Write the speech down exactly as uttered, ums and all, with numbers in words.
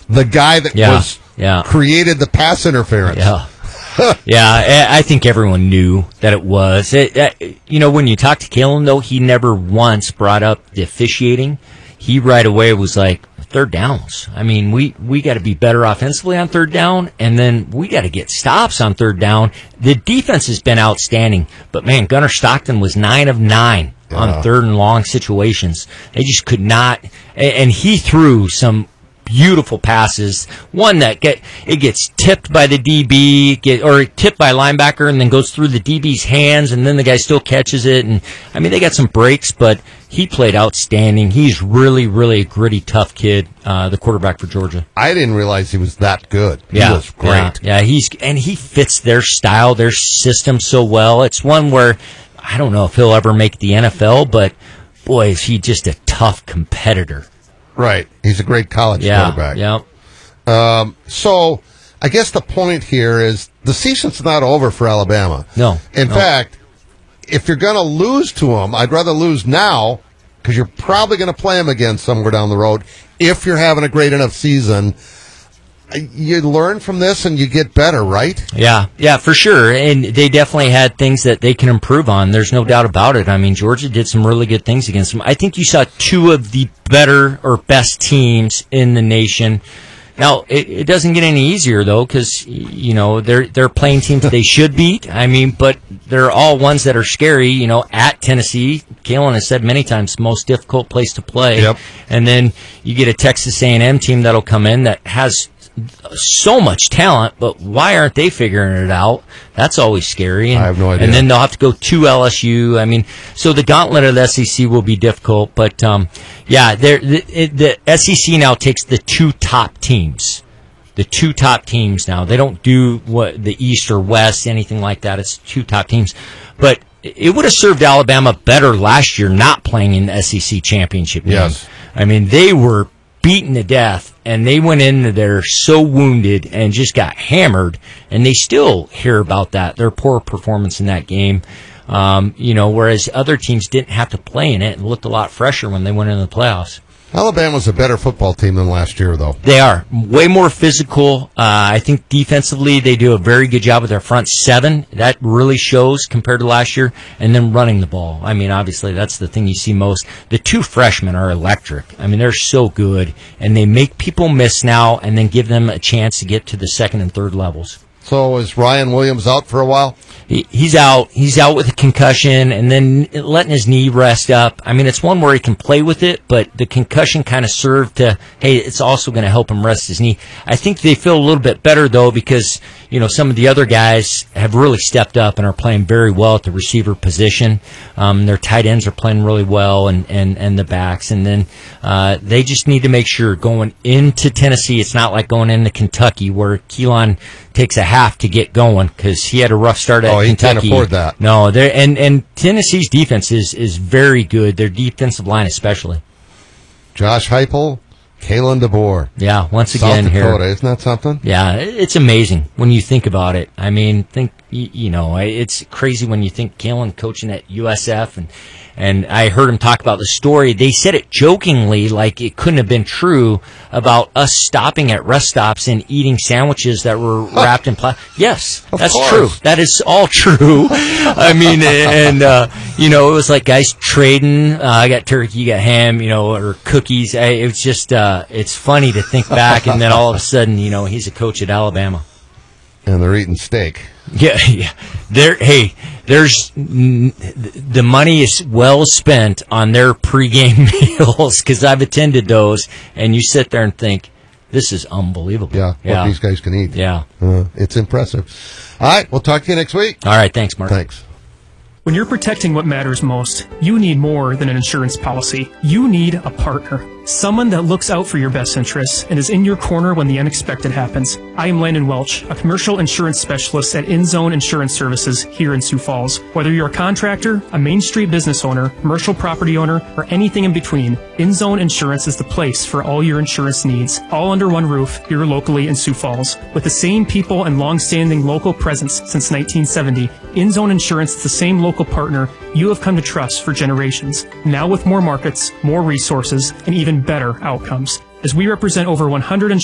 the guy that yeah, was yeah. created the pass interference. Yeah. yeah, I think everyone knew that it was. It, it, you know, when you talk to Kalen, though, he never once brought up the officiating. He right away was like, third downs. I mean, we, we got to be better offensively on third down, and then we got to get stops on third down. The defense has been outstanding, but, man, Gunnar Stockton was nine of nine yeah. on third and long situations. They just could not, and, and he threw some beautiful passes. One that get it gets tipped by the D B, get or tipped by a linebacker, and then goes through the D B's hands, and then the guy still catches it. And I mean, they got some breaks, but he played outstanding. He's really, really a gritty, tough kid. Uh, the quarterback for Georgia. I didn't realize he was that good. He yeah, was great. Yeah, yeah, he's and he fits their style, their system so well. It's one where I don't know if he'll ever make the N F L, but boy, is he just a tough competitor. Right. He's a great college yeah, quarterback. Yeah. Um, so I guess the point here is the season's not over for Alabama. No. In no. fact, if you're going to lose to them, I'd rather lose now because you're probably going to play them again somewhere down the road. If you're having a great enough season, you learn from this and you get better, right? Yeah, yeah, for sure. And they definitely had things that they can improve on. There's no doubt about it. I mean, Georgia did some really good things against them. I think you saw two of the better or best teams in the nation. Now, it, it doesn't get any easier, though, because, you know, they're they're playing teams they should beat. I mean, but they're all ones that are scary, you know, at Tennessee. Kalen has said many times, most difficult place to play. Yep. And then you get a Texas A and M team that'll come in that has so much talent, but why aren't they figuring it out? That's always scary. And, I have no idea. And then they'll have to go to L S U. I mean, so the gauntlet of the S E C will be difficult, but um, yeah, the, the S E C now takes the two top teams. The two top teams now. They don't do what the East or West, anything like that. It's two top teams. But it would have served Alabama better last year not playing in the S E C championship game. Yes. I mean, they were beaten to death, and they went into there so wounded and just got hammered, and they still hear about that, their poor performance in that game. Um, you know, whereas other teams didn't have to play in it and looked a lot fresher when they went into the playoffs. Alabama's a better football team than last year, though. They are. Way more physical. Uh, I think defensively they do a very good job with their front seven. That really shows compared to last year. And then running the ball. I mean, obviously, that's the thing you see most. The two freshmen are electric. I mean, they're so good. And they make people miss now and then give them a chance to get to the second and third levels. So is Ryan Williams out for a while? He, he's out. He's out with a concussion and then letting his knee rest up. I mean, it's one where he can play with it, but the concussion kind of served to, hey, it's also going to help him rest his knee. I think they feel a little bit better, though, because, you know, some of the other guys have really stepped up and are playing very well at the receiver position. Um, their tight ends are playing really well and, and, and the backs. And then uh, they just need to make sure going into Tennessee, it's not like going into Kentucky where Keelan takes a half to get going because he had a rough start at oh, he Kentucky. can't afford that. No, and and Tennessee's defense is, is very good. Their defensive line especially. Josh Heupel, Kalen DeBoer. Yeah, once South again Dakota, here. Isn't that something? Yeah, it's amazing when you think about it. I mean, think you know, it's crazy when you think Kalen coaching at U S F and. And I heard him talk about the story. They said it jokingly, like it couldn't have been true, about us stopping at rest stops and eating sandwiches that were wrapped in plastic. Yes, of that's course. true. That is all true. I mean, and, uh, you know, it was like guys trading. Uh, I got turkey, you got ham, you know, or cookies. I, it was just, uh, it's funny to think back. And then all of a sudden, you know, he's a coach at Alabama. And they're eating steak. Yeah, yeah. There, hey, there's the money is well spent on their pregame meals because I've attended those, and you sit there and think, this is unbelievable. Yeah, yeah. what these guys can eat. Yeah, uh, it's impressive. All right, we'll talk to you next week. All right, thanks, Mark. Thanks. When you're protecting what matters most, you need more than an insurance policy. You need a partner. Someone that looks out for your best interests and is in your corner when the unexpected happens. I am Landon Welch, a commercial insurance specialist at InZone Insurance Services here in Sioux Falls. Whether you're a contractor, a Main Street business owner, commercial property owner, or anything in between, InZone Insurance is the place for all your insurance needs, all under one roof here locally in Sioux Falls. With the same people and long-standing local presence since nineteen seventy, InZone Insurance is the same local partner you have come to trust for generations. Now with more markets, more resources, and even better outcomes. As we represent over one hundred